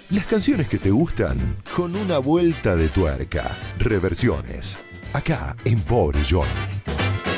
Las canciones que te gustan con una vuelta de tuerca. Reversiones. Acá en Pobre Johnny.